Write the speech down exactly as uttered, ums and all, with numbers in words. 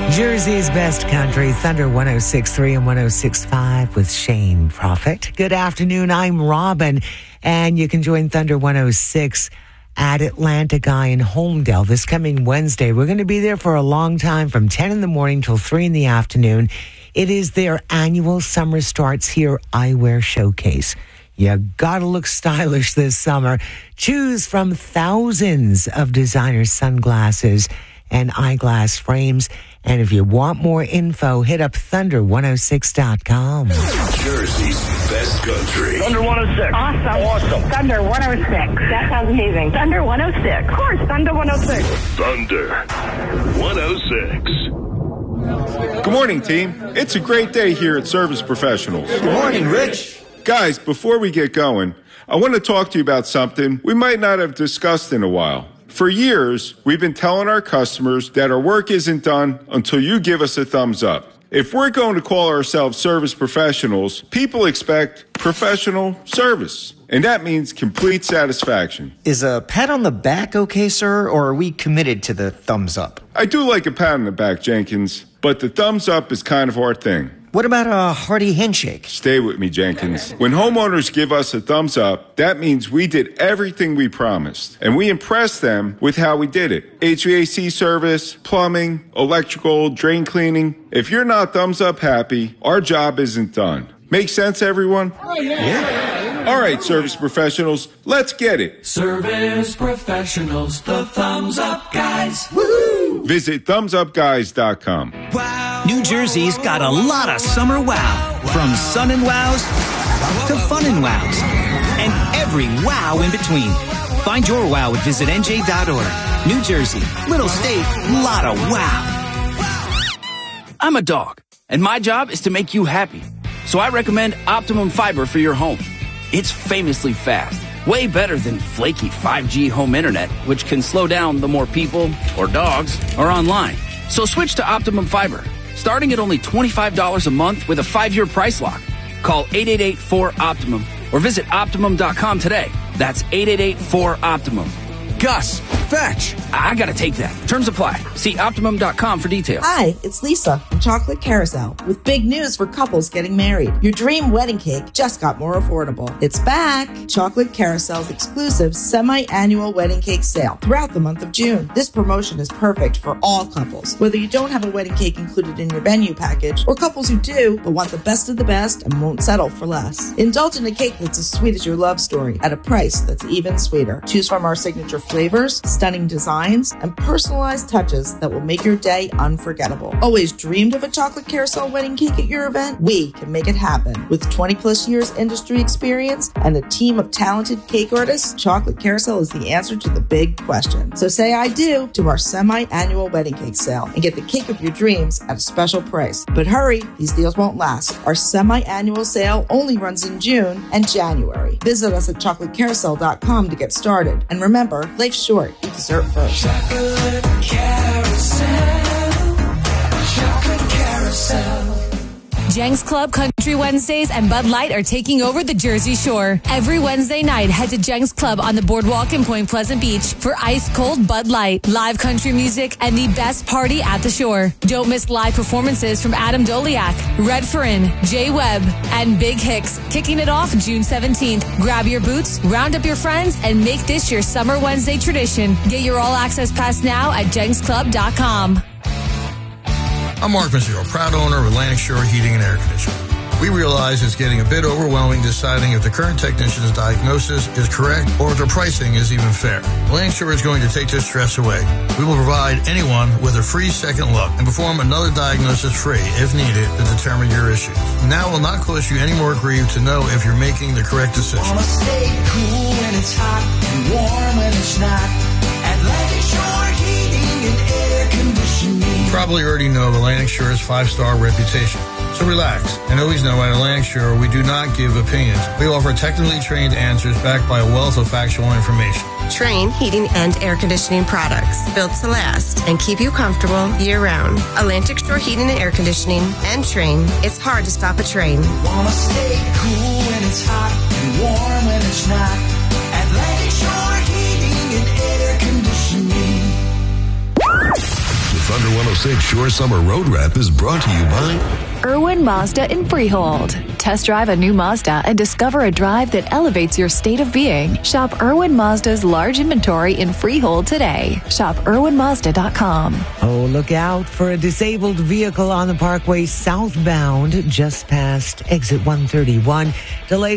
Jersey's best country, Thunder one oh six point three and one oh six point five with Shane Prophet. Good afternoon, I'm Robin, and you can join Thunder one oh six at Atlantic Eye in Holmdel this coming Wednesday. We're going to be there for a long time from ten in the morning till three in the afternoon. It is their annual Summer Starts Here Eyewear Showcase. You gotta look stylish this summer. Choose from thousands of designer sunglasses and eyeglass frames. And if you want more info, hit up thunder one oh six dot com. Jersey's best country. Thunder one oh six. Awesome. Awesome. Thunder one oh six. That sounds amazing. Thunder one oh six. Of course, Thunder one oh six. Thunder one oh six. Good morning, team. It's a great day here at Service Professionals. Good morning, Rich. Guys, before we get going, I want to talk to you about something we might not have discussed in a while. For years, we've been telling our customers that our work isn't done until you give us a thumbs up. If we're going to call ourselves service professionals, people expect professional service. And that means complete satisfaction. Is a pat on the back okay, sir, or are we committed to the thumbs up? I do like a pat on the back, Jenkins, but the thumbs up is kind of our thing. What about a hearty handshake? Stay with me, Jenkins. When homeowners give us a thumbs up, that means we did everything we promised. And we impressed them with how we did it. H V A C service, plumbing, electrical, drain cleaning. If you're not thumbs up happy, our job isn't done. Make sense, everyone? Oh, yeah. yeah. All right, service professionals, let's get it. Service professionals, the thumbs up guys. Woo! Visit thumbs up guys dot com. Wow. New Jersey's got a lot of summer wow. From sun and wows to fun and wows. And every wow in between. Find your wow at visit N J dot org. New Jersey, little state, lot of wow. I'm a dog, and my job is to make you happy. So I recommend Optimum Fiber for your home. It's famously fast, way better than flaky five G home internet, which can slow down the more people or dogs are online. So switch to Optimum Fiber, starting at only twenty-five dollars a month with a five-year price lock. Call eight eight eight four Optimum or visit optimum dot com today. That's eight eight eight four Optimum. Gus, fetch. I gotta take that. Terms apply. See optimum dot com for details. Hi, it's Lisa from Chocolate Carousel with big news for couples getting married. Your dream wedding cake just got more affordable. It's back. Chocolate Carousel's exclusive semi-annual wedding cake sale throughout the month of June. This promotion is perfect for all couples, whether you don't have a wedding cake included in your venue package or couples who do but want the best of the best and won't settle for less. Indulge in a cake that's as sweet as your love story at a price that's even sweeter. Choose from our signature flavors, stunning designs, and personalized touches that will make your day unforgettable. Always dreamed of a chocolate carousel wedding cake at your event? We can make it happen. With twenty plus years industry experience and a team of talented cake artists, Chocolate Carousel is the answer to the big question. So say I do to our semi-annual wedding cake sale and get the cake of your dreams at a special price. But hurry, these deals won't last. Our semi-annual sale only runs in June and January. Visit us at chocolate carousel dot com to get started. And remember, life's short. Eat dessert first. Chocolate Carousel. Chocolate Carousel. Jenks Club Country Wednesdays and Bud Light are taking over the Jersey Shore. Every Wednesday night, head to Jenks Club on the boardwalk in Point Pleasant Beach for ice-cold Bud Light, live country music, and the best party at the shore. Don't miss live performances from Adam Doliak, Red Ferrin, Jay Webb, and Big Hicks, kicking it off June seventeenth. Grab your boots, round up your friends, and make this your summer Wednesday tradition. Get your all-access pass now at jenks club dot com. I'm Mark Mazzero, proud owner of Atlantic Shore Heating and Air Conditioning. We realize it's getting a bit overwhelming deciding if the current technician's diagnosis is correct or if their pricing is even fair. Atlantic Shore is going to take this stress away. We will provide anyone with a free second look and perform another diagnosis free, if needed, to determine your issues. Now will not cost you any more grief to know if you're making the correct decision. Wanna stay cool when it's hot and warm when it's not. Atlantic Shore Heating and Air Conditioning. You probably already know of Atlantic Shore's five-star reputation. So relax, and always know at Atlantic Shore we do not give opinions. We offer technically trained answers backed by a wealth of factual information. Trane Heating and Air Conditioning products built to last and keep you comfortable year-round. Atlantic Shore Heating and Air Conditioning and Trane. It's hard to stop a train. Wanna stay cool when it's hot and warm when it's not. Atlantic Shore Heating and Air Conditioning. The Thunder one oh six Shore Summer Road Wrap is brought to you by Irwin Mazda in Freehold. Test drive a new Mazda and discover a drive that elevates your state of being. Shop Irwin Mazda's large inventory in Freehold today. Shop irwin mazda dot com. Oh, look out for a disabled vehicle on the Parkway southbound just past exit one thirty-one. Delay